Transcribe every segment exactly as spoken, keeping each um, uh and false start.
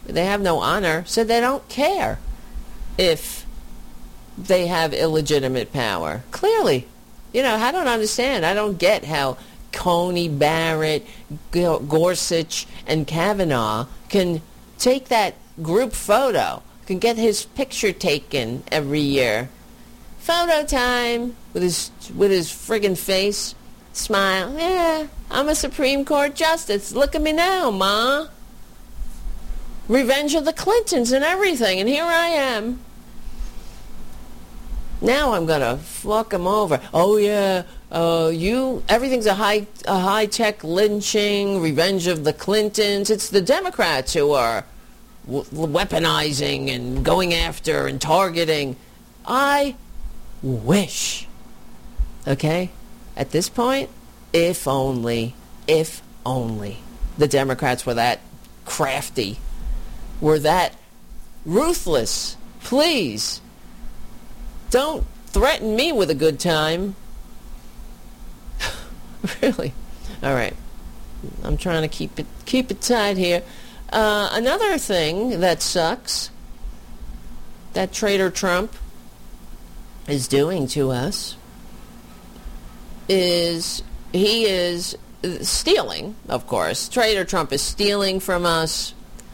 they have no honor, so they don't care if they have illegitimate power. Clearly. You know, I don't understand. I don't get how Coney Barrett, Gorsuch, and Kavanaugh can take that group photo, can get his picture taken every year. Photo time with his with his friggin' face, smile. Yeah, I'm a Supreme Court justice. Look at me now, Ma. Revenge of the Clintons and everything, and here I am. Now I'm gonna fuck him over. Oh yeah, uh, you. Everything's a high, a high tech lynching, revenge of the Clintons. It's the Democrats who are w- weaponizing and going after and targeting. I wish. Okay, at this point, if only, if only the Democrats were that crafty, were that ruthless. Please. Don't threaten me with a good time. Really? All right. I'm trying to keep it keep it tight here. Uh, another thing that sucks that traitor Trump is doing to us is he is stealing, of course. Traitor Trump is stealing from us.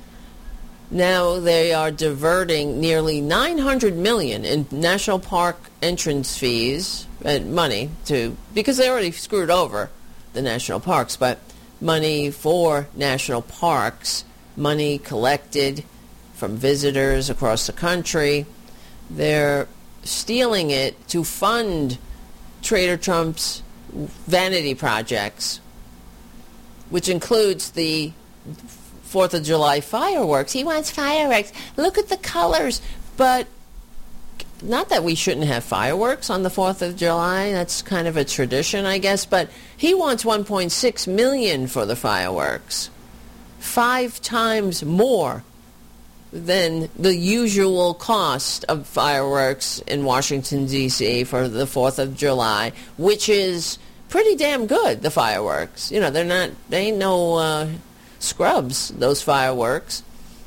Now they are diverting nearly nine hundred million dollars in national park entrance fees and money to, because they already screwed over the national parks, but money for national parks, money collected from visitors across the country. They're stealing it to fund Traitor Trump's vanity projects, which includes the Fourth of July fireworks. He wants fireworks. Look at the colors. But not that we shouldn't have fireworks on the Fourth of July. That's kind of a tradition, I guess. But he wants one point six million dollars for the fireworks. Five times more than the usual cost of fireworks in Washington, D C for the Fourth of July, which is pretty damn good, the fireworks. You know, they're not, they ain't no uh, scrubs, those fireworks.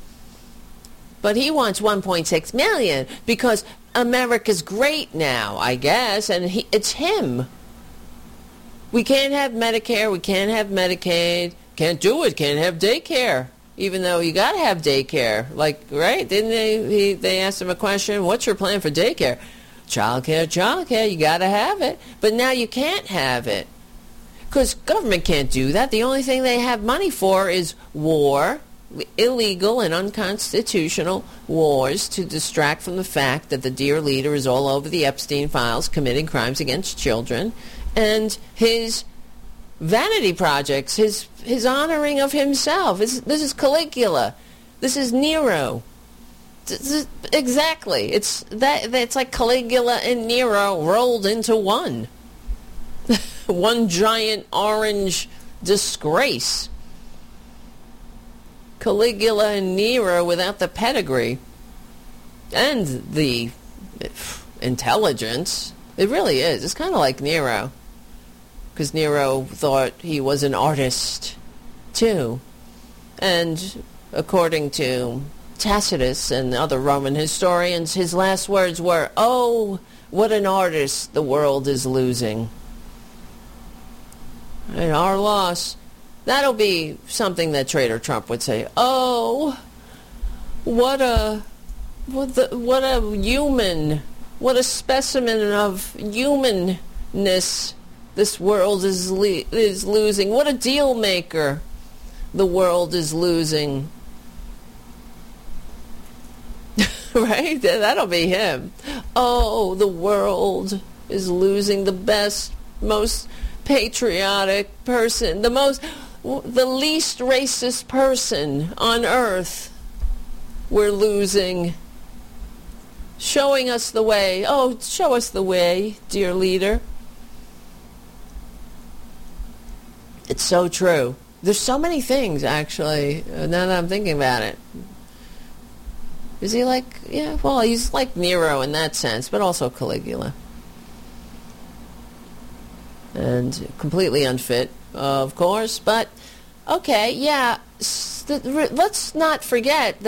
But he wants one point six million dollars because America's great now, I guess, and he, it's him. We can't have Medicare, we can't have Medicaid, can't do it, can't have daycare, even though you got to have daycare. Like, right? Didn't they, he, they asked him a question, what's your plan for daycare? Childcare, childcare, you got to have it. But now you can't have it. Because government can't do that. The only thing they have money for is war, illegal and unconstitutional wars to distract from the fact that the dear leader is all over the Epstein files committing crimes against children, and his vanity projects, his his honoring of himself. This, this is Caligula. This is Nero. This is, exactly. It's that. It's like Caligula and Nero rolled into one. One giant orange disgrace. Caligula and Nero without the pedigree and the intelligence. It really is. It's kind of like Nero, because Nero thought he was an artist too. And according to Tacitus and other Roman historians, his last words were, "Oh, what an artist the world is losing." And our loss. That'll be something that Traitor Trump would say. Oh, what a, what the, what a human, what a specimen of humanness this world is le- is losing. What a deal maker the world is losing. Right? That'll be him. Oh, the world is losing the best, most patriotic person, the most, the least racist person on earth. We're losing. Showing us the way. Oh, show us the way, dear leader. It's so true. There's so many things, actually, now that I'm thinking about it. Is he like, yeah, well, he's like Nero in that sense, but also Caligula. And completely unfit, of course, but okay, yeah, let's not forget that